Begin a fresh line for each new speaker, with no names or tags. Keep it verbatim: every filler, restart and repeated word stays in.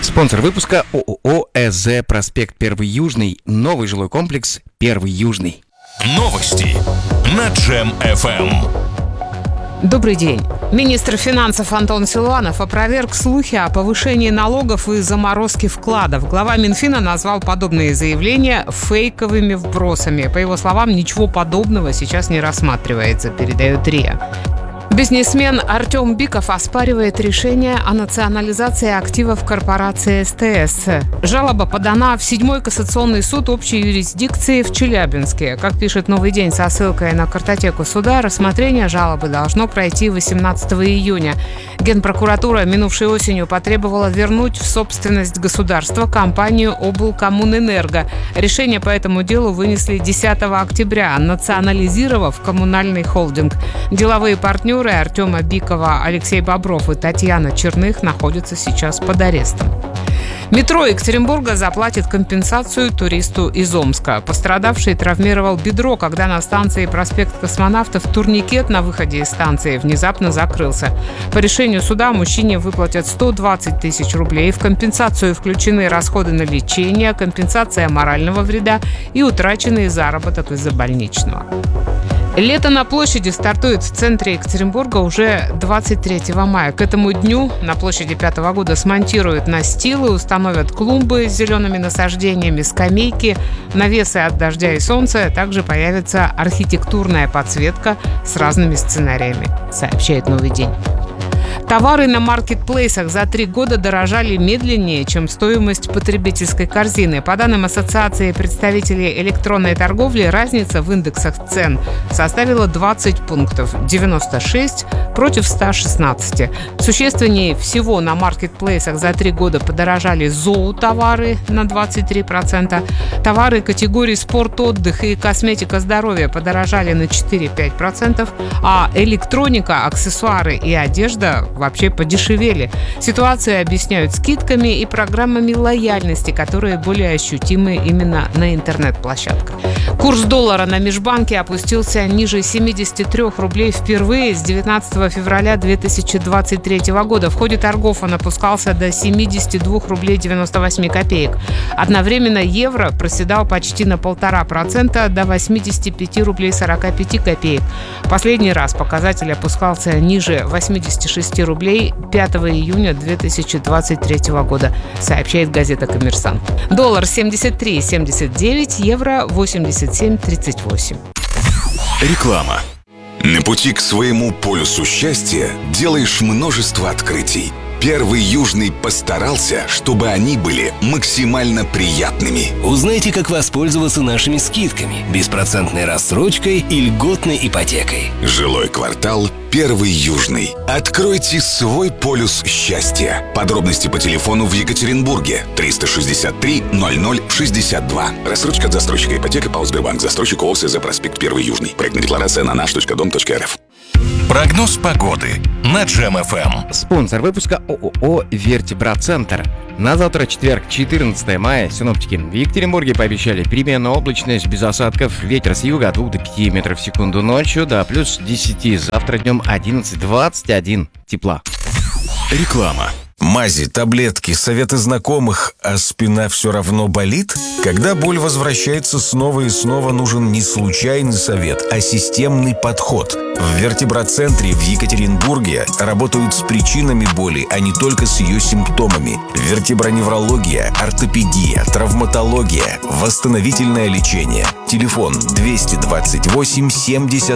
Спонсор выпуска ООО ЭЗ «Проспект Первый Южный». Новый жилой комплекс «Первый Южный».
Новости на Джем-эф эм.
Добрый день. Министр финансов Антон Силуанов опроверг слухи о повышении налогов и заморозке вкладов. Глава Минфина назвал подобные заявления фейковыми вбросами. По его словам, ничего подобного сейчас не рассматривается, передает РИА. Бизнесмен Артем Биков оспаривает решение о национализации активов корпорации СТС. Жалоба подана в седьмой кассационный суд общей юрисдикции в Челябинске. Как пишет «Новый день» со ссылкой на картотеку суда, рассмотрение жалобы должно пройти восемнадцатого июня. Генпрокуратура минувшей осенью потребовала вернуть в собственность государства компанию облкоммунэнерго. Решение по этому делу вынесли десятого октября, национализировав коммунальный холдинг. Деловые партнеры Артема Бикова, Алексей Бобров и Татьяна Черных находятся сейчас под арестом. Метро Екатеринбурга заплатит компенсацию туристу из Омска. Пострадавший травмировал бедро, когда на станции проспект Космонавтов турникет на выходе из станции внезапно закрылся. По решению суда мужчине выплатят сто двадцать тысяч рублей. В компенсацию включены расходы на лечение, компенсация морального вреда и утраченный заработок из-за больничного. Лето на площади стартует в центре Екатеринбурга уже двадцать третьего мая. К этому дню на площади пятого года смонтируют настилы, установят клумбы с зелеными насаждениями, скамейки, навесы от дождя и солнца. Также появится архитектурная подсветка с разными сценариями, сообщает «Новый день». Товары на маркетплейсах за три года дорожали медленнее, чем стоимость потребительской корзины. По данным Ассоциации представителей электронной торговли, разница в индексах цен составила двадцать пунктов – девяносто шесть против ста шестнадцати. Существеннее всего на маркетплейсах за три года подорожали зоотовары на двадцать три процента. Товары категории спорт, отдых и косметика здоровья подорожали на четыре-пять процентов, а электроника, аксессуары и одежда вообще подешевели. Ситуацию объясняют скидками и программами лояльности, которые более ощутимы именно на интернет-площадках. Курс доллара на межбанке опустился ниже семидесяти трёх рублей впервые с девятнадцатого февраля две тысячи двадцать третьего года. В ходе торгов он опускался до семидесяти двух рублей девяносто восемь копеек. Одновременно евро проседал почти на полтора процента до восьмидесяти пяти рублей сорока пяти копеек. Последний раз показатель опускался ниже восьмидесяти шести рублей пятого июня две тысячи двадцать третьего года, сообщает газета «Коммерсант». Доллар семьдесят три семьдесят девять, евро восемьдесят семь тридцать восемь.
Реклама. На пути к своему полюсу счастья делаешь множество открытий. Первый Южный постарался, чтобы они были максимально приятными.
Узнайте, как воспользоваться нашими скидками, беспроцентной рассрочкой и льготной ипотекой.
Жилой квартал Первый Южный. Откройте свой полюс счастья. Подробности по телефону в Екатеринбурге триста шестьдесят три ноль ноль шестьдесят два. Рассрочка от застройщика ипотека ПАО Сбербанк. Застройщик ООО СЗ «Проспект Первый Южный». Проектная декларация на наш точка дом точка эр эф. Прогноз погоды на Джем-эф эм.
Спонсор выпуска ООО «Вертебрацентр». На завтра, четверг, четырнадцатого мая, синоптики в Екатеринбурге пообещали переменную облачность без осадков, ветер с юга от двух до пяти метров в секунду ночью, до плюс десяти. Завтра днем одиннадцать двадцать один тепла.
Реклама. Мази, таблетки, советы знакомых, а спина все равно болит? Когда боль возвращается снова и снова, нужен не случайный совет, а системный подход. В Вертебрацентре в Екатеринбурге работают с причинами боли, а не только с ее симптомами. Вертеброневрология, ортопедия, травматология, восстановительное лечение. Телефон двести двадцать восемь семьдесят